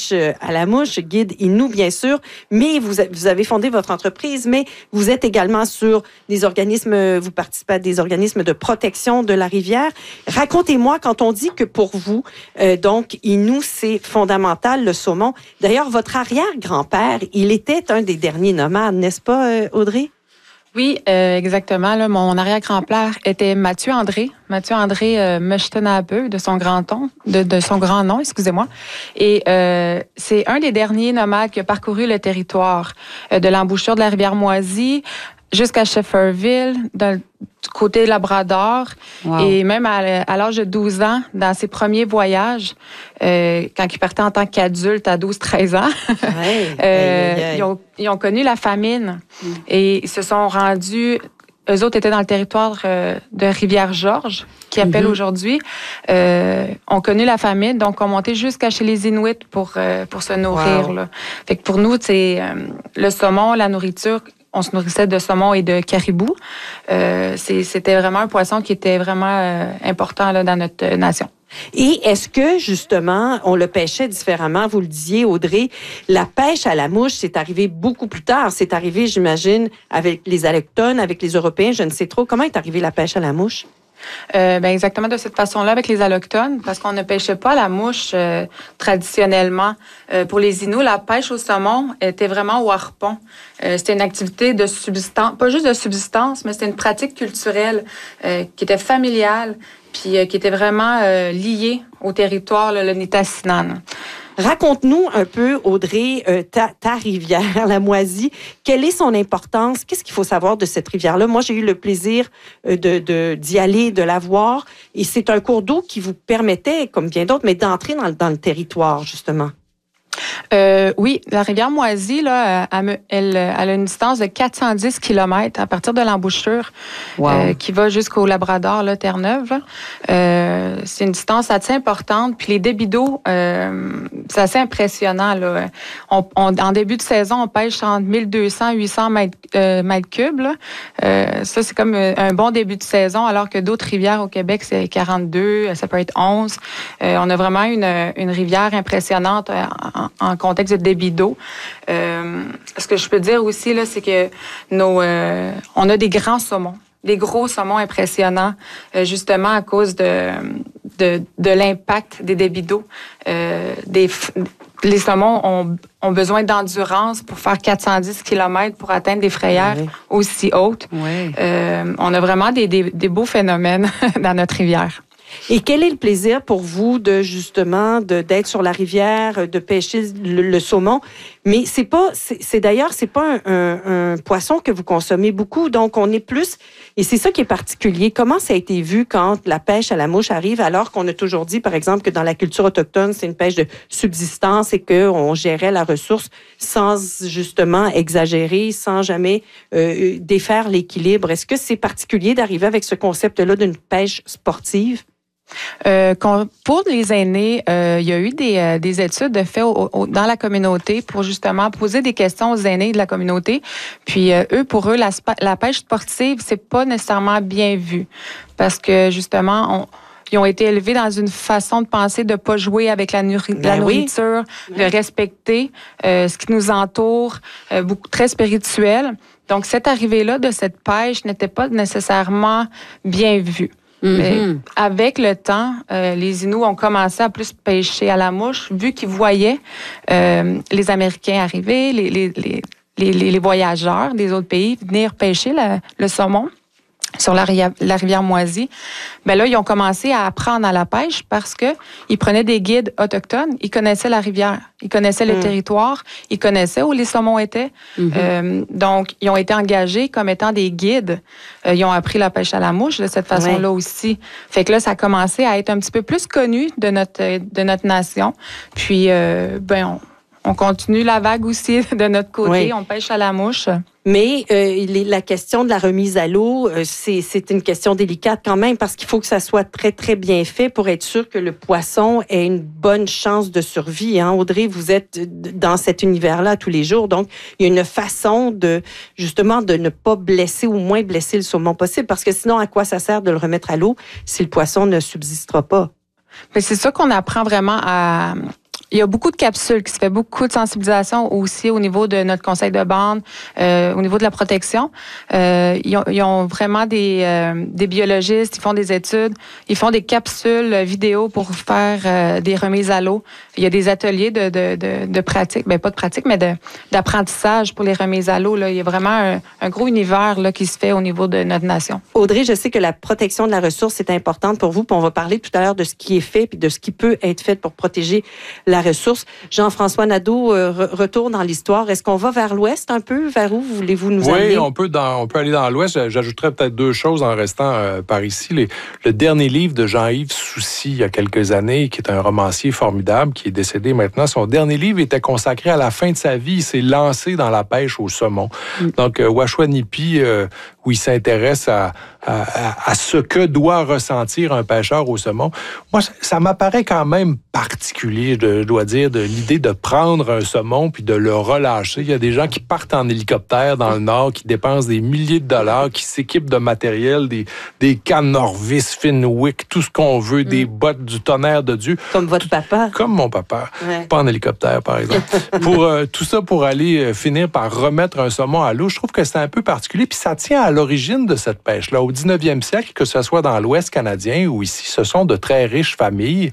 pêche à la mouche, guide Innu, bien sûr, mais vous avez fondé votre entreprise, mais vous êtes également sur des organismes, vous participez à des organismes de protection de la rivière. Racontez-moi, quand on dit que pour vous, donc, Innu, c'est fondamental, le saumon. D'ailleurs, votre arrière-grand-père, il était un des derniers nomades, n'est-ce pas, Audrey? Oui, exactement. Là, mon arrière-grand-père était Mathieu André Mechtenabeu, de son grand nom, excusez-moi. Et c'est un des derniers nomades qui a parcouru le territoire de l'embouchure de la rivière Moisy jusqu'à Shefferville, du côté Labrador. Wow. Et même à l'âge de 12 ans, dans ses premiers voyages, quand il partait en tant qu'adulte à 12-13 ans, ils ont connu la famine. Et ils se sont rendus... Eux autres étaient dans le territoire de Rivière-Georges, qui appelle aujourd'hui. Ont connu la famine, donc ont monté jusqu'à chez les Inuits pour se nourrir. Wow. Là. Fait que pour nous, c'est le saumon, la nourriture... On se nourrissait de saumon et de caribou. C'était vraiment un poisson qui était vraiment important là, dans notre nation. Et est-ce que, justement, on le pêchait différemment? Vous le disiez, Audrey, la pêche à la mouche, c'est arrivé beaucoup plus tard. C'est arrivé, j'imagine, avec les Allochtones, avec les Européens, je ne sais trop. Comment est arrivée la pêche à la mouche? Exactement de cette façon-là avec les Allochtones, parce qu'on ne pêchait pas la mouche traditionnellement. Pour les Inuits, la pêche au saumon était vraiment au harpon. C'était une activité de subsistance, pas juste de subsistance, mais c'était une pratique culturelle qui était familiale, puis qui était vraiment liée au territoire, le Nitassinan. Raconte-nous un peu, Audrey, ta rivière, la Moisy. Quelle est son importance? Qu'est-ce qu'il faut savoir de cette rivière-là? Moi, j'ai eu le plaisir d'y aller, de la voir. Et c'est un cours d'eau qui vous permettait, comme bien d'autres, mais d'entrer dans le territoire, justement. Oui, la rivière Moisy, là, elle a une distance de 410 km à partir de l'embouchure qui va jusqu'au Labrador, là, Terre-Neuve. C'est une distance assez importante. Puis les débits d'eau, c'est assez impressionnant. Là. En début de saison, on pêche entre 1200 et 800 mètres cubes. Là. Ça, c'est comme un bon début de saison, alors que d'autres rivières au Québec, c'est 42, ça peut être 11. On a vraiment une rivière impressionnante en contexte de débit d'eau. Ce que je peux dire aussi, là, c'est que on a des grands saumons, des gros saumons impressionnants, justement à cause de l'impact des débits d'eau. Les saumons ont besoin d'endurance pour faire 410 km pour atteindre des frayères aussi hautes. Oui. On a vraiment des beaux phénomènes dans notre rivière. Et quel est le plaisir pour vous d'être sur la rivière, de pêcher le saumon? Mais c'est pas un poisson que vous consommez beaucoup, donc on est plus, et c'est ça qui est particulier. Comment ça a été vu quand la pêche à la mouche arrive, alors qu'on a toujours dit, par exemple, que dans la culture autochtone, c'est une pêche de subsistance et qu'on gérait la ressource sans justement exagérer, sans jamais défaire l'équilibre. Est-ce que c'est particulier d'arriver avec ce concept-là d'une pêche sportive? Pour les aînés, il y a eu des études faites dans la communauté pour justement poser des questions aux aînés de la communauté. Puis pour eux, la pêche sportive, c'est pas nécessairement bien vu parce que justement, ils ont été élevés dans une façon de penser de pas jouer avec la nourriture, de respecter ce qui nous entoure, très spirituel. Donc cette arrivée-là de cette pêche n'était pas nécessairement bien vue. Mais avec le temps, les Inuits ont commencé à plus pêcher à la mouche, vu qu'ils voyaient les Américains arriver, les voyageurs des autres pays venir pêcher le saumon sur la rivière Moisy. Ben là, ils ont commencé à apprendre à la pêche parce que ils prenaient des guides autochtones. Ils connaissaient la rivière, ils connaissaient le territoire, ils connaissaient où les saumons étaient. Donc, ils ont été engagés comme étant des guides. Ils ont appris la pêche à la mouche de cette façon-là aussi. Fait que là, ça a commencé à être un petit peu plus connu de notre nation. Puis, on continue la vague aussi de notre côté. On pêche à la mouche. Mais la question de la remise à l'eau, c'est une question délicate quand même parce qu'il faut que ça soit très, très bien fait pour être sûr que le poisson ait une bonne chance de survie. Hein? Audrey, vous êtes dans cet univers-là tous les jours. Donc, il y a une façon de ne pas blesser ou moins blesser le saumon possible parce que sinon, à quoi ça sert de le remettre à l'eau si le poisson ne subsistera pas? Mais c'est ça qu'on apprend vraiment Il y a beaucoup de capsules qui se fait, beaucoup de sensibilisation aussi au niveau de notre conseil de bande, au niveau de la protection. Ils ont vraiment des biologistes, ils font des études, ils font des capsules vidéo pour faire des remises à l'eau. Il y a des ateliers de pratique, pas de pratique, mais d'apprentissage pour les remises à l'eau. Là. Il y a vraiment un gros univers là, qui se fait au niveau de notre nation. Audrey, je sais que la protection de la ressource est importante pour vous, puis on va parler tout à l'heure de ce qui est fait puis de ce qui peut être fait pour protéger la ressource. Jean-François Nadeau, retour dans l'histoire. Est-ce qu'on va vers l'ouest un peu? Vers où voulez-vous nous amener? Oui, on peut aller dans l'ouest. J'ajouterais peut-être 2 choses en restant par ici. Le dernier livre de Jean-Yves Soucy, il y a quelques années, qui est un romancier formidable, qui est décédé maintenant. Son dernier livre était consacré à la fin de sa vie. Il s'est lancé dans la pêche au saumon. Donc, Washwanipi, où il s'intéresse à ce que doit ressentir un pêcheur au saumon. Moi, ça m'apparaît quand même particulier, je dois dire, de l'idée de prendre un saumon puis de le relâcher. Il y a des gens qui partent en hélicoptère dans le Nord, qui dépensent des milliers de dollars, qui s'équipent de matériel, des cannes Norvis, Fenwick, tout ce qu'on veut, des bottes du tonnerre de Dieu. Comme votre papa. Comme mon papa. Ouais. Pas en hélicoptère, par exemple. Tout ça pour aller finir par remettre un saumon à l'eau. Je trouve que c'est un peu particulier. Puis ça tient à l'origine de cette pêche-là. Au 19e siècle, que ce soit dans l'Ouest canadien ou ici, ce sont de très riches familles.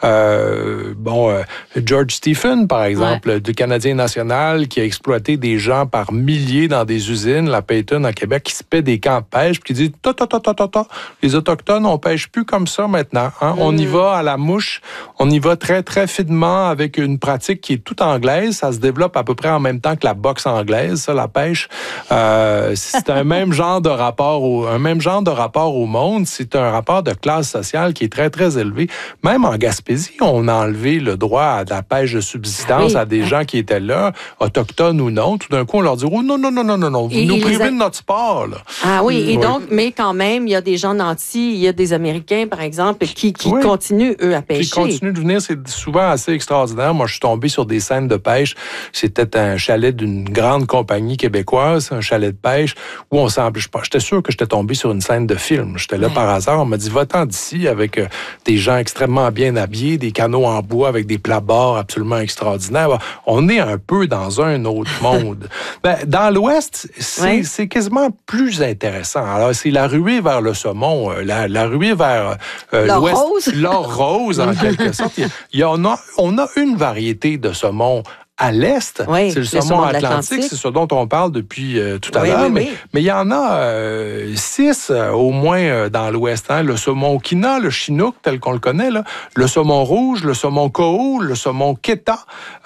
George Stephen, par exemple, du Canadien national, qui a exploité des gens par milliers dans des usines, la Peyton à Québec, qui se paie des camps de pêche, puis qui dit les Autochtones, on pêche plus comme ça maintenant. Hein? On y va à la mouche, on y va très, très finement avec une pratique qui est toute anglaise. Ça se développe à peu près en même temps que la boxe anglaise, ça, la pêche. C'est un même genre de rapport au monde. C'est un rapport de classe sociale qui est très, très élevé. Même en Gaspésie, on a enlevé le droit à de la pêche de subsistance à des gens qui étaient là, autochtones ou non. Tout d'un coup, on leur dit « Oh non, vous nous privez de notre sport. » là. Ah oui, et donc, mais quand même, il y a des gens nantis, il y a des Américains, par exemple, qui continuent, eux, à pêcher. Qui continuent de venir, c'est souvent assez extraordinaire. Moi, je suis tombé sur des scènes de pêche. C'était un chalet d'une grande compagnie québécoise, un chalet de pêche, où on semble... J'étais sûr que j'étais tombé sur une scène de film. J'étais là par hasard. On m'a dit, va-t'en d'ici avec des gens extrêmement bien habillés, des canots en bois avec des plats-bords absolument extraordinaires. On est un peu dans un autre monde. Dans l'Ouest, c'est quasiment plus intéressant. Alors, c'est la ruée vers le saumon, la ruée vers l'Ouest. L'or rose, en quelque sorte. On a une variété de saumon à l'est, c'est le saumon atlantique, c'est ce dont on parle depuis tout à l'heure, mais il y en a 6 au moins dans l'ouest. Hein? Le saumon Okina, le Chinook tel qu'on le connaît, là, le saumon rouge, le saumon Koho, le saumon Keta.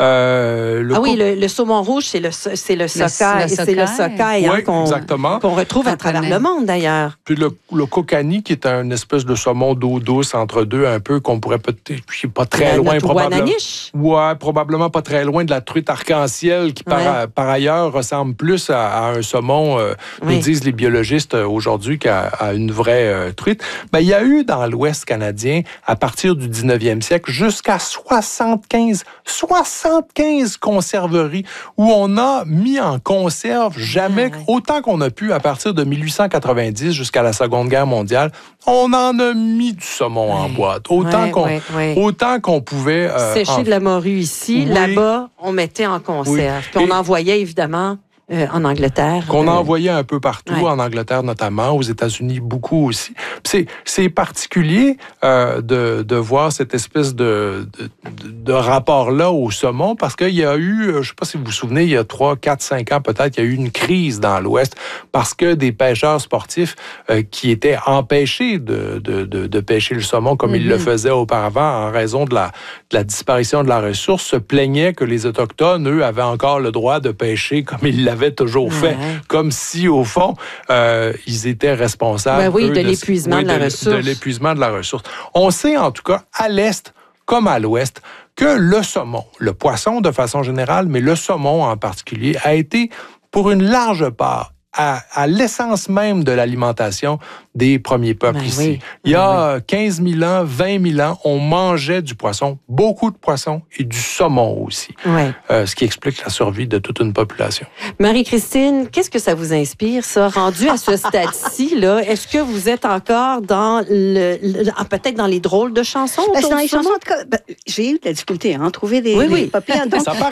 Le saumon rouge, c'est le sockeye, c'est le sockeye qu'on retrouve à travers le monde d'ailleurs. Puis le Kokanee, qui est une espèce de saumon d'eau douce entre deux, un peu qu'on pourrait peut-être, pas très loin, probablement pas très loin de la truite arc-en-ciel qui, par ailleurs, ressemble plus à un saumon, nous disent les biologistes aujourd'hui, qu'à une vraie truite. Il y a eu dans l'Ouest canadien, à partir du 19e siècle, jusqu'à 75 conserveries où on a mis en conserve autant qu'on a pu à partir de 1890 jusqu'à la Seconde Guerre mondiale. On en a mis du saumon en boîte. Autant qu'on pouvait... sécher de la morue ici, là-bas, on mettait en conserve. Puis on envoyait évidemment en Angleterre. Qu'on envoyait un peu partout, en Angleterre notamment, aux États-Unis beaucoup aussi. C'est particulier de voir cette espèce de rapport-là au saumon, parce qu'il y a eu, je ne sais pas si vous vous souvenez, il y a 3, 4, 5 ans peut-être, il y a eu une crise dans l'Ouest parce que des pêcheurs sportifs qui étaient empêchés de pêcher le saumon comme ils le faisaient auparavant en raison de la disparition de la ressource, se plaignaient que les Autochtones, eux, avaient encore le droit de pêcher comme ils l'avaient toujours fait, comme si, au fond, ils étaient responsables de l'épuisement de la ressource. De l'épuisement de la ressource. On sait, en tout cas, à l'Est comme à l'Ouest, que le saumon, le poisson de façon générale, mais le saumon en particulier, a été, pour une large part, à l'essence même de l'alimentation des premiers peuples ici. Oui. Il y a 15 000 ans, 20 000 ans, on mangeait du poisson, beaucoup de poisson et du saumon aussi. Ouais. Ce qui explique la survie de toute une population. Marie-Christine, qu'est-ce que ça vous inspire, ça, rendu à ce stade-ci, là? Est-ce que vous êtes encore dans peut-être dans les drôles de chansons? Dans les chansons, en tout cas, j'ai eu de la difficulté à en trouver des papiers. Donc, ça paraît.